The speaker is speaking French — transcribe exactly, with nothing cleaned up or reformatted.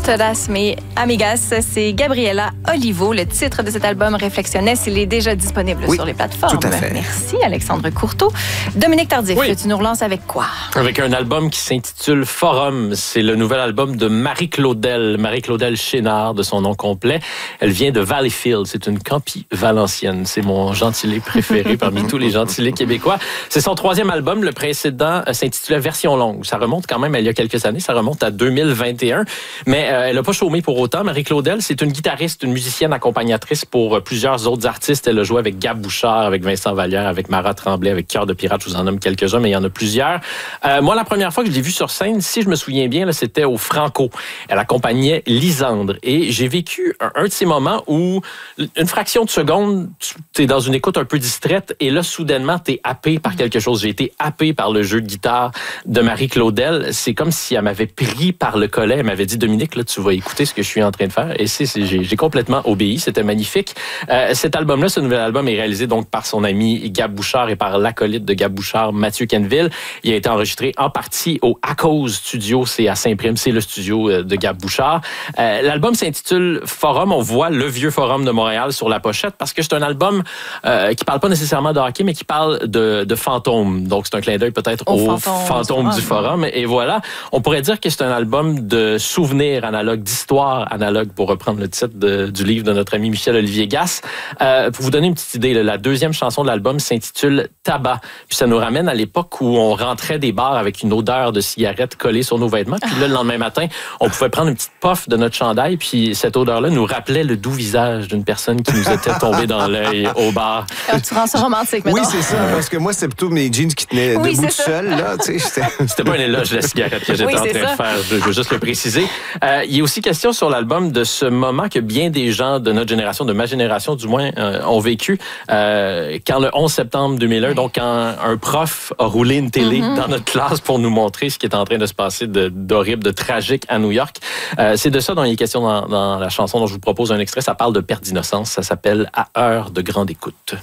Todas Mis Amigas, c'est Gabriela Olivo. Le titre de cet album, Réflexionnes, il est déjà disponible oui, sur les plateformes. Tout à fait. Merci, Alexandre Courteau. Dominique Tardif, oui. tu nous relances avec quoi? Avec un album qui s'intitule Forum. C'est le nouvel album de Marie-Claudel, Marie-Claudel Chénard, de son nom complet. Elle vient de Valleyfield. C'est une campie valencienne. C'est mon gentilé préféré parmi tous les gentilés québécois. C'est son troisième album. Le précédent s'intitulait Version longue. Ça remonte quand même à il y a quelques années. Ça remonte à deux mille vingt et un. Mais euh, elle n'a pas chômé pour autant. Marie-Claudel, c'est une guitariste, une musicienne accompagnatrice pour plusieurs autres artistes. Elle a joué avec Gab Bouchard, avec Vincent Vallière, avec Mara Tremblay, avec Cœur de Pirate. Je vous en nomme quelques-uns, mais il y en a plusieurs. Euh, moi, la première fois que je l'ai vue sur scène, si je me souviens bien, là, c'était au Franco. Elle accompagnait Lisandre. Et j'ai vécu un, un de ces moments où, une fraction de seconde, tu es dans une écoute un peu distraite et là, soudainement, tu es happé par quelque chose. J'ai été happé par le jeu de guitare de Marie-Claudel. C'est comme si elle m'avait pris par le collet. Elle m'avait dit, Dominique, là, tu vas écouter ce que je suis en train de faire. Et c'est, c'est, j'ai, j'ai complètement obéi. C'était magnifique. Euh, cet album-là, ce nouvel album est réalisé donc par son ami Gab Bouchard et par l'acolyte de Gab Bouchard, Mathieu Quenneville. Il a été enregistré en partie au Acos Studio. C'est à Saint-Prime. C'est le studio de Gab Bouchard. Euh, l'album s'intitule Forum. On voit le vieux Forum de Montréal sur la pochette parce que c'est un album euh, qui parle pas nécessairement de hockey, mais qui parle de, de fantômes. Donc, c'est un clin d'œil peut-être au, au fantôme, fantôme du Forum. Et voilà. On pourrait dire que c'est un album de souvenirs analogues, d'histoire analogue, pour reprendre le titre de, du livre de notre ami Michel-Olivier Gasse. Euh, pour vous donner une petite idée, la deuxième chanson de l'album s'intitule Tabac. Puis ça nous ramène à l'époque où on rentrait des bars avec une odeur de cigarette collée sur nos vêtements. Puis là, le lendemain matin, on pouvait prendre une petite puff de notre chandail. Puis cette odeur-là nous rappelait le doux visage d'une personne qui nous était tombée dans l'œil au bar. Alors, tu rends ça romantique maintenant. Oui, c'est ça. Parce que moi, c'était plutôt mes jeans qui tenaient oui, debout tout seul. Là, tu sais, c'était... c'était pas un éloge de la cigarette que j'étais oui, en train ça. de faire. Je veux juste le préciser. Euh, il y a aussi question sur l'album de ce moment que bien des gens de notre génération, de ma génération du moins, euh, ont vécu euh, quand le onze septembre deux mille un, oui. donc quand un prof a roulé une télé mm-hmm. dans notre classe pour nous montrer ce qui est en train de se passer de, d'horrible, de tragique à New York. Euh, c'est de ça dont il est question dans, dans la chanson dont je vous propose un extrait. Ça parle de perte d'innocence. Ça s'appelle « À heure de grande écoute ».